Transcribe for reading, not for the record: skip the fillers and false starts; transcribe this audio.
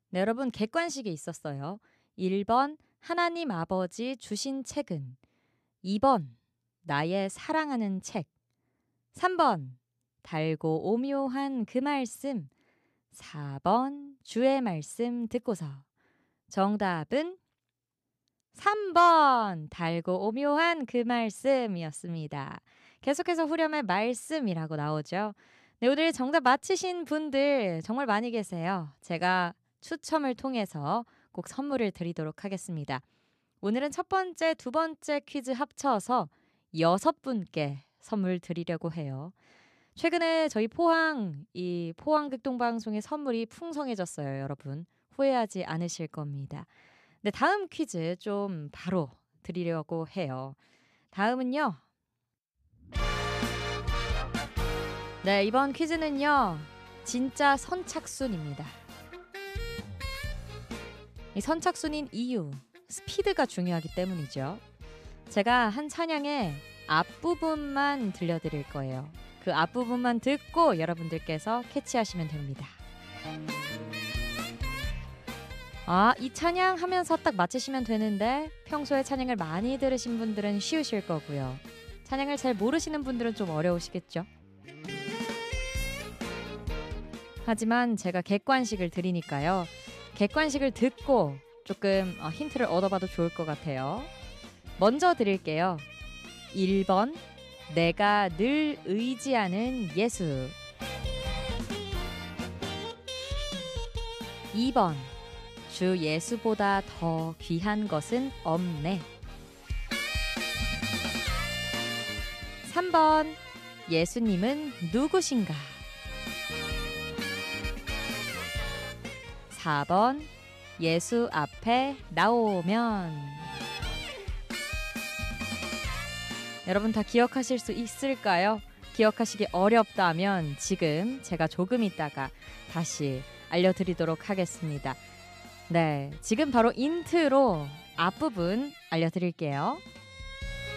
네, 여러분 객관식이 있었어요. 1번 하나님 아버지 주신 책은 2번 나의 사랑하는 책 3번 달고 오묘한 그 말씀 4번 주의 말씀 듣고서 정답은 3번 달고 오묘한 그 말씀이었습니다. 계속해서 후렴의 말씀이라고 나오죠. 네, 오늘 정답 맞히신 분들 정말 많이 계세요. 제가 추첨을 통해서 꼭 선물을 드리도록 하겠습니다. 오늘은 첫 번째, 두 번째 퀴즈 합쳐서 6분께 선물 드리려고 해요. 최근에 저희 포항극동방송의 선물이 풍성해졌어요, 여러분. 후회하지 않으실 겁니다. 네, 다음 퀴즈 좀 바로 드리려고 해요. 다음은요. 네, 이번 퀴즈는요. 진짜 선착순입니다. 이 선착순인 이유, 스피드가 중요하기 때문이죠. 제가 한 찬양의 앞부분만 들려드릴 거예요. 그 앞부분만 듣고 여러분들께서 캐치하시면 됩니다. 이 찬양 하면서 딱 맞히시면 되는데 평소에 찬양을 많이 들으신 분들은 쉬우실 거고요. 찬양을 잘 모르시는 분들은 좀 어려우시겠죠? 하지만 제가 객관식을 드리니까요. 객관식을 듣고 조금 힌트를 얻어봐도 좋을 것 같아요. 먼저 드릴게요. 1번 내가 늘 의지하는 예수 2번 주 예수보다 더 귀한 것은 없네 3번 예수님은 누구신가 4번 예수 앞에 나오면 여러분 다 기억하실 수 있을까요? 기억하시기 어렵다면 지금 제가 조금 있다가 다시 알려드리도록 하겠습니다. 네, 지금 바로 인트로 앞부분 알려드릴게요.